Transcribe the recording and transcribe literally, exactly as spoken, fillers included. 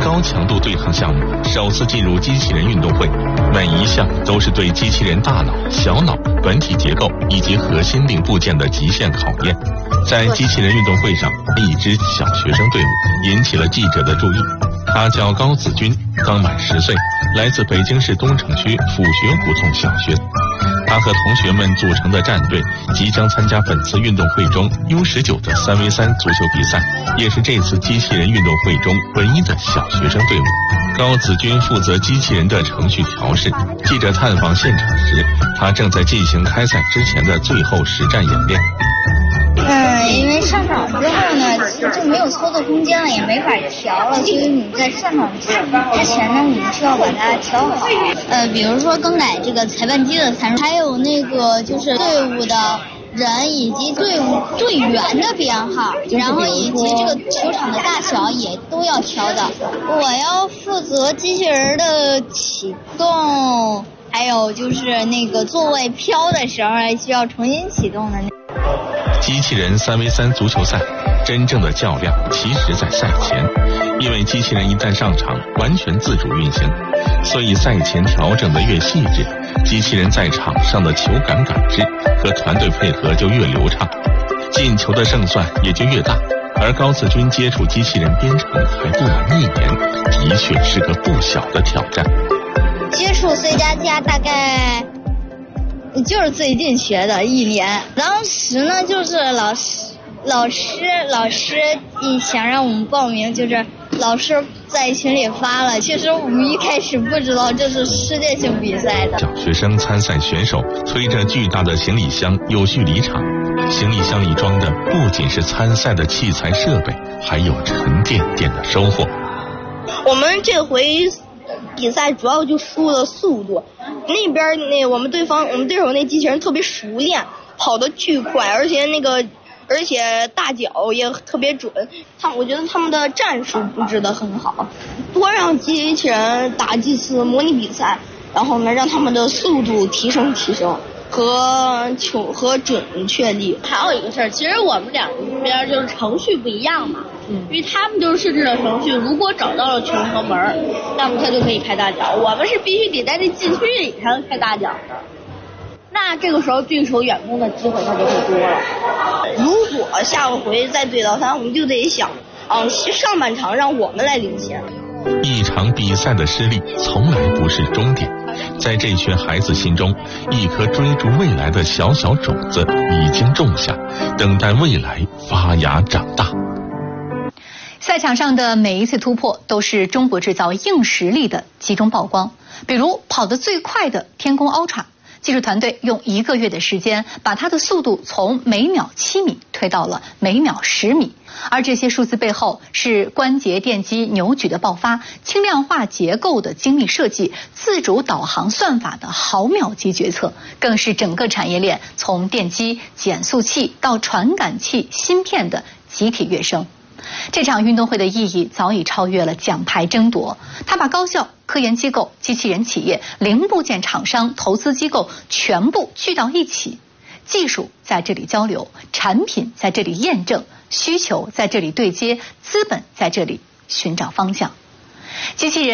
高强度对抗项目首次进入机器人运动会，每一项都是对机器人大脑、小脑、本体结构以及核心零部件的极限考验。在机器人运动会上，一支小学生队伍引起了记者的注意。他叫高子君，刚满十岁，来自北京市东城区府学胡同小学。他和同学们组成的战队即将参加本次运动会中 U 十九 的三 V 三 足球比赛，也是这次机器人运动会中唯一的小学生队伍。高子君负责机器人的程序调试。记者探访现场时，他正在进行开赛之前的最后实战演练。 嗯，因为上场之后呢，其实就没有操作空间了，也没法调了，所以你在上场之前呢，你需要把它调好。呃，比如说更改这个裁判机的参数，还有那个就是队伍的人以及队伍队员的编号，然后以及这个球场的大小也都要调的。我要负责机器人的启动，还有就是那个座位飘的时候还需要重新启动的那。 机器人三 V 三 足球赛，真正的较量其实在赛前，因为机器人一旦上场完全自主运行，所以赛前调整的越细致，机器人在场上的球感感知和团队配合就越流畅，进球的胜算也就越大。而高子君接触机器人编程还不满一年，的确是个不小的挑战。 接触 C 加加大概就是最近学的一年，当时呢就是老师老师老师一想让我们报名，就是老师在群里发了，其实我们一开始不知道这是世界性比赛的。 小学生参赛选手推着巨大的行李箱有序离场，行李箱里装的不仅是参赛的器材设备，还有沉甸甸的收获。 我们这回比赛主要就输了速度，那边那我们对方我们对手那机器人特别熟练，跑得巨快，而且那个而且大脚也特别准。他们我觉得他们的战术布置得很好，多让机器人打几次模拟比赛，然后呢让他们的速度提升提升和球和准确力。 还有一个事儿，其实我们两边就是程序不一样嘛。嗯，因为他们就是设置了程序，如果找到了球和门，那么他就可以开大脚。我们是必须得在这禁区里才能开大脚的。那这个时候对手远攻的机会它就会多了。 如果下回再对到他，我们就得想，嗯，上半场让我们来领先。 一场比赛的失利从来不是终点，在这群孩子心中，一颗追逐未来的小小种子已经种下，等待未来发芽长大。 赛场上的每一次突破都是中国制造硬实力的集中曝光。比如跑得最快的天宫 Ultra， 技术团队用一个月的时间把它的速度从每秒七米推到了每秒十米。而这些数字背后是关节电机扭矩的爆发、轻量化结构的精密设计、自主导航算法的毫秒级决策，更是整个产业链从电机、减速器到传感器、芯片的集体跃升。这场运动会的意义早已超越了奖牌争夺，它把高校、科研机构、机器人企业、零部件厂商、投资机构全部聚到一起，技术在这里交流，产品在这里验证，需求在这里对接，资本在这里寻找方向。机器人